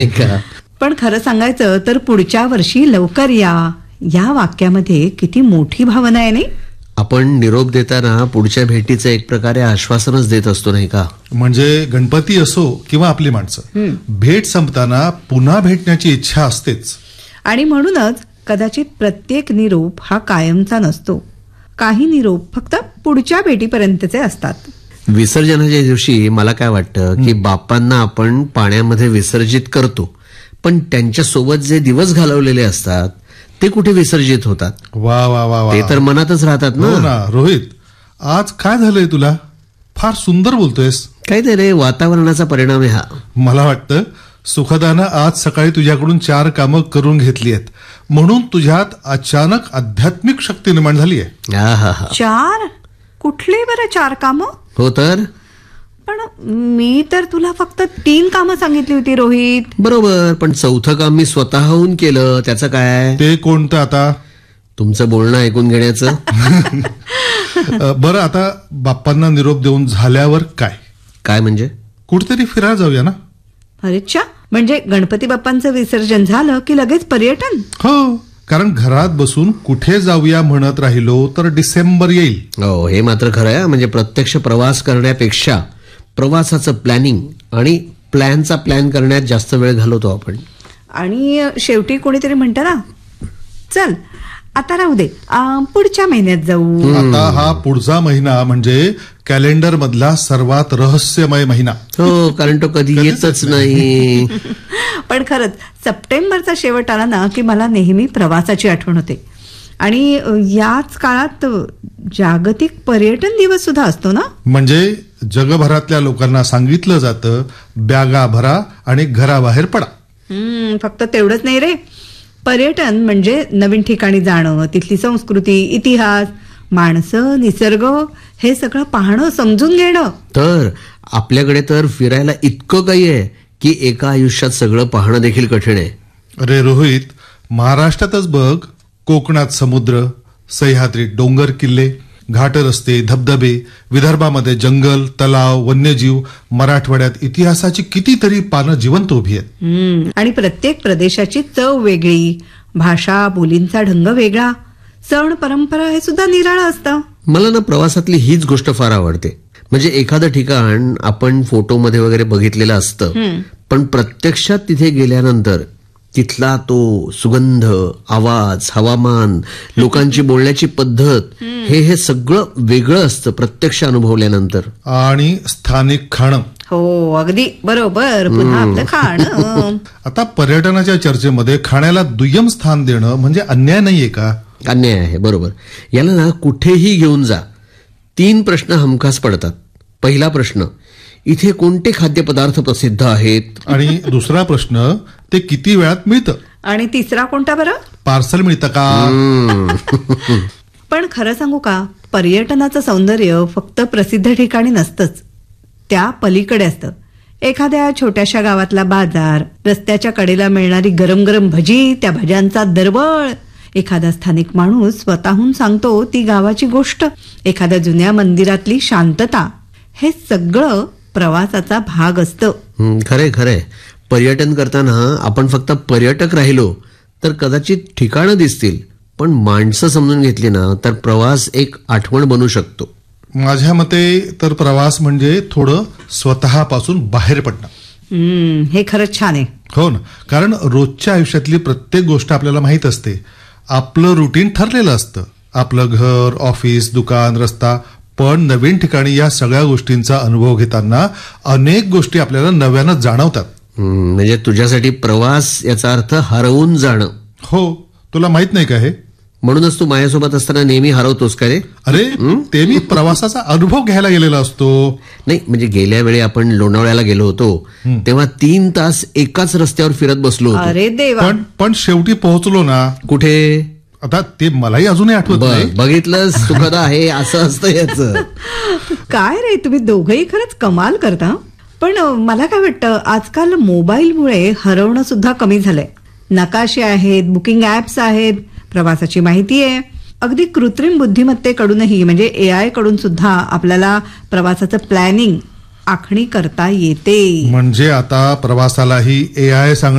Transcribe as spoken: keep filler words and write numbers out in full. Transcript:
का? पण खरं सांगायचं तर पुढच्या वर्षी लवकर या या वाक्यामध्ये किती मोठी भावना आहे नाही. आपण निरोप देताना पुढच्या भेटीचं एक प्रकारे आश्वासनच देत असतो नाही का? म्हणजे गणपती असो किंवा आपली माणसं, भेट संपताना पुन्हा भेटण्याची इच्छा असतेच. आणि म्हणूनच कदाचित प्रत्येक निरोप हा कायमचा नसतो. काही निरोप फक्त पुढच्या भेटीपर्यंतचे असतात. विसर्जनाच्या दिवशी मला काय वाटतं की बाप्पांना आपण पाण्यामध्ये विसर्जित करतो, पण त्यांच्या सोबत जे दिवस घालवलेले असतात ते कुठे विसर्जित होतात? वा वा वा वा, ते तर मनातच राहतात हो ना. ना. रोहित, आज काय झालंय तुला? फार सुंदर बोलतोयस. काय ते रे, वातावरणाचा परिणाम आहे हा. मला वाटतं सुखदानं आज सकाळी तुझ्याकडून चार कामं करून घेतली आहेत, म्हणून तुझ्यात अचानक आध्यात्मिक शक्ती निर्माण झाली आहे. आहाहा. चार? कुठले बरं चार कामं? हो तर पण मी तर तुला फक्त तीन कामं सांगितली होती रोहित. बरोबर, पण चौथं काम मी स्वतःहून केलं. त्याचं काय? ते कोणतं आता? तुमचं बोलणं ऐकून घेण्याचं. अ, बरं, आता बाप्पांना निरोप देऊन झाल्यावर काय काय म्हणजे? कुठेतरी फिरायला जाऊया ना. अरेच्छा, म्हणजे गणपती बाप्पांचं विसर्जन झालं की लगेच पर्यटन? हो, कारण घरात बसून कुठे जाऊया म्हणत राहिलो तर डिसेंबर येईल. हो, हे मात्र खरं आहे. म्हणजे प्रत्यक्ष प्रवास करण्यापेक्षा प्रवासाचं प्लॅनिंग आणि प्लॅनचा प्लॅन करण्यात जास्त वेळ घालवतो आपण. आणि शेवटी कोणीतरी म्हणतं ना, चल आता राहू दे, अं, पुढच्या महिन्यात जाऊ. आता हा पुढचा महिना म्हणजे कॅलेंडर मधला सर्वात रहस्यमय महिना. हो, कारण तो कधी येतच नाही. पण खरंच सप्टेंबरचा शेवट आला ना की मला नेहमी प्रवासाची आठवण होते. आणि याच काळात जागतिक पर्यटन दिवस सुद्धा असतो ना. म्हणजे जगभरातल्या लोकांना सांगितलं जातं, बॅगा भरा आणि घराबाहेर पडा. हम्म फक्त तेवढंच नाही रे, पर्यटन म्हणजे नवीन ठिकाणी जाणं, तिथली संस्कृती, इतिहास, माणसं, निसर्ग हे सगळं पाहणं, समजून घेणं. तर आपल्याकडे तर फिरायला इतकं काही आहे की एका आयुष्यात सगळं पाहणं देखील कठीण आहे. अरे रोहित, महाराष्ट्रातच बघ, कोकणात समुद्र, सह्याद्रीत डोंगर किल्ले, घाट रस्ते, धबधबे, विदर्भामध्ये जंगल, तलाव, वन्यजीव, मराठवाड्यात इतिहासाची कितीतरी पानं जिवंत उभी आहेत. हम्म आणि प्रत्येक प्रदेशाची चव वेगळी, भाषा, बोलींचा ढंग वेगळा, सण, परंपरा हे सुद्धा निराळं असतं. मला ना प्रवासातली हीच गोष्ट फार आवडते. म्हणजे एखादं ठिकाण आपण फोटोमध्ये वगैरे बघितलेलं असतं, पण प्रत्यक्षात तिथे गेल्यानंतर तिथला तो सुगंध, आवाज, हवामान, लोकांची बोलण्याची पद्धत हे हे सगळं वेगळं असतं प्रत्यक्ष अनुभवल्यानंतर. आणि स्थानिक खाणं. हो, अगदी बरोबर. पुन्हा आपलं खाणं. आता पर्यटनाच्या चर्चेमध्ये खाण्याला दुय्यम स्थान देणं म्हणजे अन्याय नाहीये का? अन्याय आहे, बरोबर. याला ना कुठेही घेऊन जा, तीन प्रश्न हमखास पडतात. पहिला प्रश्न, इथे कोणते खाद्यपदार्थ प्रसिद्ध आहेत? आणि दुसरा प्रश्न, ते किती वेळात मिळतं? आणि तिसरा कोणता बरं? पार्सल मिळतं का? पण खरं सांगू का, पर्यटनाचं सौंदर्य फक्त प्रसिद्ध ठिकाणी नसतंच, त्या पलीकडे असतं. एखाद्या छोट्याशा गावातला बाजार, रस्त्याच्या कडेला मिळणारी गरम गरम भजी, त्या भज्यांचा दरवळ, एखादा स्थानिक माणूस स्वतःहून सांगतो ती गावाची गोष्ट, एखाद्या जुन्या मंदिरातली शांतता, हे सगळं प्रवासाचा भाग असतं. खरे खरे पर्यटन करताना आपण फक्त पर्यटक राहिलो तर कदाचित ठिकाणं दिसतील, पण माणसं समजून घेतली ना तर प्रवास एक आठवण बनू शकतो. माझ्या मते तर प्रवास म्हणजे थोडं स्वतःपासून बाहेर पडणं. हम्म हे खरंच छान आहे. हो ना, कारण रोजच्या आयुष्यातली प्रत्येक गोष्ट आपल्याला माहित असते. आपलं रुटीन ठरलेलं असतं, आपलं घर, ऑफिस, दुकान, रस्ता. पण नवीन ठिकाणी या सगळ्या गोष्टींचा अनुभव घेताना अनेक गोष्टी आपल्याला नव्यानं जाणवतात. म्हणजे तुझ्यासाठी प्रवास याचा अर्थ हरवून जाणं. हो, तुला माहित नाही का हे? म्हणूनच तू माझ्यासोबत असताना नेहमी हरवतोस का रे? अरे ते मी प्रवासाचा अनुभव घ्यायला गेलेला असतो. नाही, म्हणजे गेल्या वेळी आपण लोणावळ्याला गेलो होतो तेव्हा तीन तास एकाच रस्त्यावर फिरत बसलो होतो. अरे देवा. पण पण शेवटी पोहोचलो ना. कुठे? आता ते मलाही अजूनही आठवत नाही. बघितलं, सुखद आहे असं असतं याचं. काय रे, तुम्ही दोघंही खरंच कमाल करता. पण मला काय वाटतं, आजकाल मोबाईलमुळे हरवणं सुद्धा कमी झालंय. नकाशे आहेत, बुकिंग ऍप्स आहेत, प्रवासाची माहिती आहे. अगदी कृत्रिम बुद्धिमत्तेकडूनही म्हणजे ए आय कडून सुद्धा आपल्याला प्रवासाचं प्लॅनिंग आखणी करता येते. म्हणजे आता प्रवासालाही ए आय सांगणं